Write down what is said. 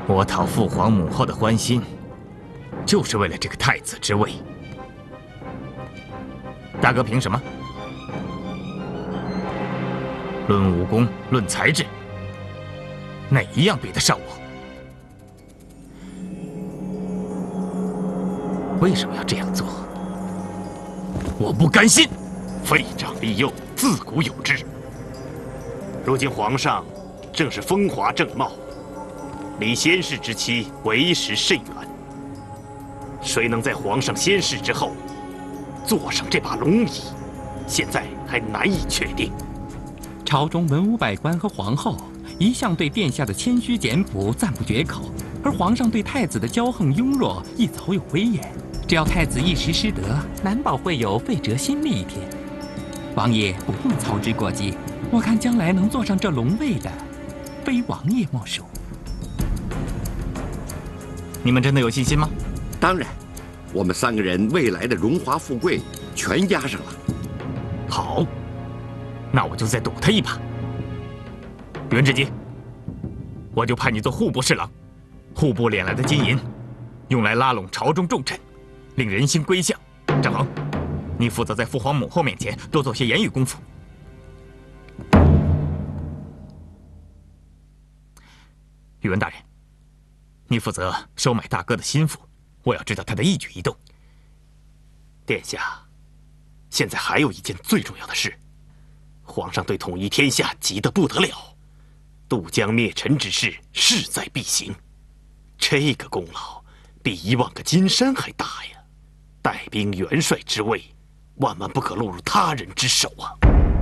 我讨父皇母后的欢心，就是为了这个太子之位。大哥凭什么？论武功，论才智，哪一样比得上我？为什么要这样做？我不甘心。 废长立幼，自古有之。如今皇上正是风华正茂，离先世之期为时甚远。谁能在皇上仙逝之后坐上这把龙椅，现在还难以确定。 朝中文武百官和皇后一向对殿下的谦虚简朴赞不绝口，而皇上对太子的骄横庸弱亦早有威严。只要太子一时失德，难保会有废折新立一天。王爷不用操之过急，我看将来能坐上这龙位的，非王爷莫属。 你们真的有信心吗？ 当然，我们3个人未来的荣华富贵全押上了。 好，那我就再赌他一把。袁志基，我就派你做户部侍郎，户部敛来的金银，用来拉拢朝中重臣，令人心归向。张衡，你负责在父皇母后面前多做些言语功夫。宇文大人，你负责收买大哥的心腹，我要知道他的一举一动。 殿下，现在还有一件最重要的事，皇上对统一天下急得不得了，渡江灭陈之事势在必行，这个功劳比10000个金山还大呀！带兵元帅之位，万万不可落入他人之手啊！